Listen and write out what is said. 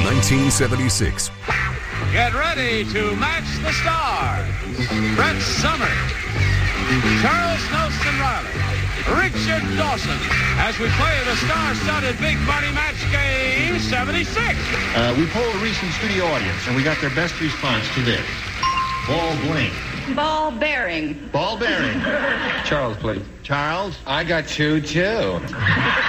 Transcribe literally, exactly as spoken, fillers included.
nineteen seventy-six. Get ready to match the stars. Brett Summers, Charles Nelson Riley, Richard Dawson, as we play the star-studded Big Money Match Game seventy-six. Uh, we polled a recent studio audience, and we got their best response to this. Ball blank. Ball bearing. Ball bearing. Charles, please. Charles? I got two, too.